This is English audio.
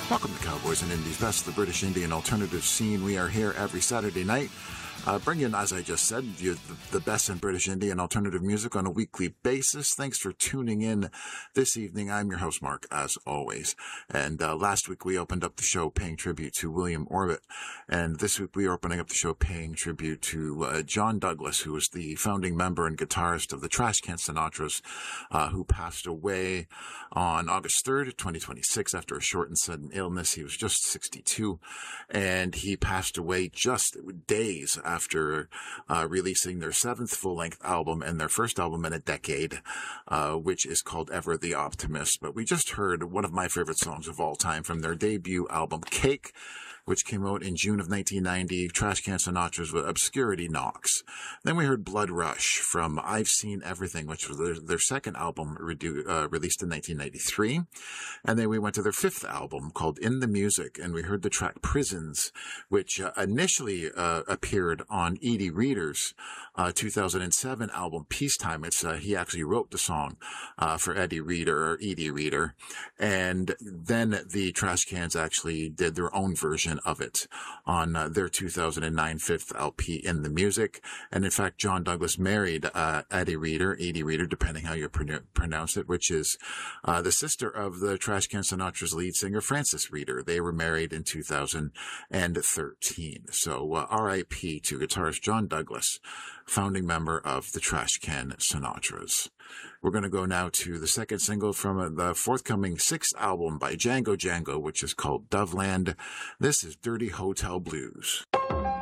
Welcome to Cowboys and Indies, best of the British Indian alternative scene. We are here every Saturday night, bringing, as I just said, you the best in British Indian alternative music on a weekly basis. Thanks for tuning in this evening. I'm your host, Mark, as always. And last week we opened up the show paying tribute to William Orbit. And this week we are opening up the show paying tribute to John Douglas, who was the founding member and guitarist of the Trashcan Sinatras, who passed away on August 3rd, 2026, after a short and sudden illness. He was just 62, and he passed away just days after releasing their seventh full-length album and their first album in a decade, which is called Ever the Optimist. But we just heard one of my favorite songs of all time from their debut album, Cake, which came out in June of 1990, Trashcan Sinatras with Obscurity Knocks. Then we heard Blood Rush from I've Seen Everything, which was their second album released in 1993. And then we went to their fifth album called In the Music, and we heard the track Prisons, which initially appeared on Edie Reader's 2007 album Peacetime. He actually wrote the song for Edie Reader, and then the Trashcans actually did their own version of it on their 2009 fifth LP In the Music. And in fact, John Douglas married Edie Reader, depending how you pronounce it, which is the sister of the Trashcan Sinatras lead singer Frances Reader. They were married in 2013. So R.I.P. to guitarist John Douglas, founding member of the Trashcan Sinatras. We're going to go now to the second single from the forthcoming sixth album by Django Django, which is called Doveland. This is Dirty Hotel Blues.